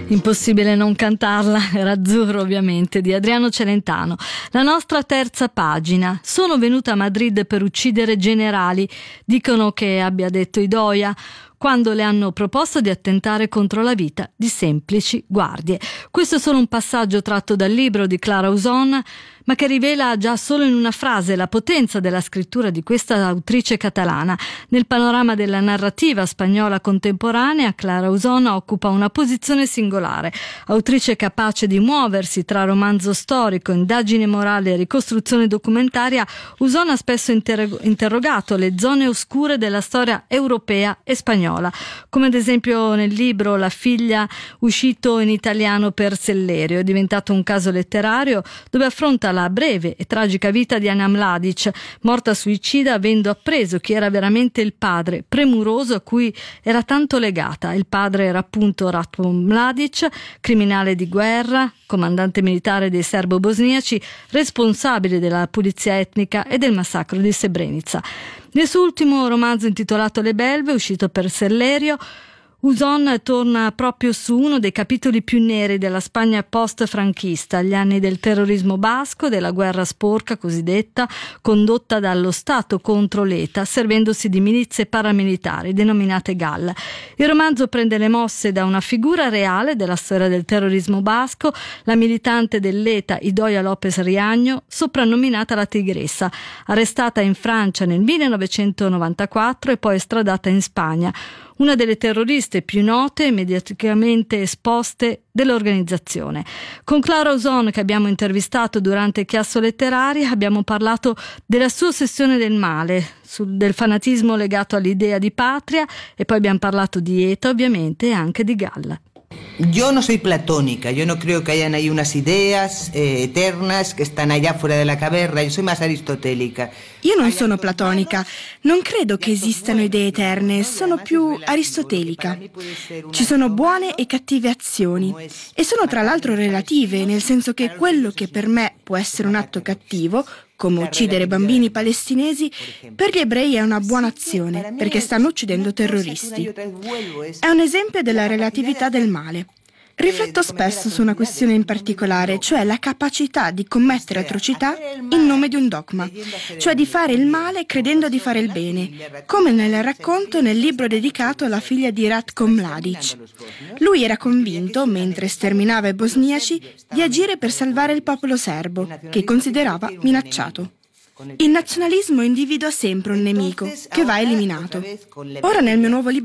Impossibile non cantarla, era Azzurro ovviamente, di Adriano Celentano. La nostra terza pagina. Sono venuta a Madrid per uccidere generali. Dicono che abbia detto Idoia quando le hanno proposto di attentare contro la vita di semplici guardie. Questo è solo un passaggio tratto dal libro di Clara Ausón, ma che rivela già solo in una frase la potenza della scrittura di questa autrice catalana. Nel panorama della narrativa spagnola contemporanea, Clara Ausón occupa una posizione singolare. Autrice capace di muoversi tra romanzo storico, indagine morale e ricostruzione documentaria, Ausón ha spesso interrogato le zone oscure della storia europea e spagnola, come ad esempio nel libro La figlia, uscito in italiano per Sellerio. È diventato un caso letterario dove affronta la breve e tragica vita di Ana Mladic, morta suicida avendo appreso chi era veramente il padre premuroso a cui era tanto legata. Il padre era appunto Ratko Mladic, criminale di guerra, comandante militare dei serbo-bosniaci, responsabile della pulizia etnica e del massacro di Srebrenica. Nel suo ultimo romanzo intitolato Le Belve, uscito per Sellerio, Ausón torna proprio su uno dei capitoli più neri della Spagna post-franchista, gli anni del terrorismo basco, della guerra sporca cosiddetta, condotta dallo Stato contro l'ETA, servendosi di milizie paramilitari denominate GAL. Il romanzo prende le mosse da una figura reale della storia del terrorismo basco, la militante dell'ETA Idoia López Riaño, soprannominata la Tigressa, arrestata in Francia nel 1994 e poi estradata in Spagna, una delle terroriste più note e mediaticamente esposte dell'organizzazione. Con Clara Ausón, che abbiamo intervistato durante Chiasso Letteraria, abbiamo parlato della sua ossessione del male, del fanatismo legato all'idea di patria, e poi abbiamo parlato di ETA ovviamente e anche di GAL. Yo no soy platónica, yo no creo que hayan ahí unas ideas eternas que están allá fuera de la caverna, yo soy más aristotélica. Io non sono platonica, non credo che esistano idee eterne, sono più aristotelica. Ci sono buone e cattive azioni e sono tra l'altro relative, nel senso che quello che per me può essere un atto cattivo, come uccidere bambini palestinesi, per gli ebrei è una buona azione, perché stanno uccidendo terroristi. È un esempio della relatività del male. Rifletto spesso su una questione in particolare, cioè la capacità di commettere atrocità in nome di un dogma, cioè di fare il male credendo di fare il bene, come nel racconto nel libro dedicato alla figlia di Ratko Mladic. Lui era convinto, mentre sterminava i bosniaci, di agire per salvare il popolo serbo, che considerava minacciato. Il nazionalismo individua sempre un nemico che va eliminato. Ora nel mio nuovo libro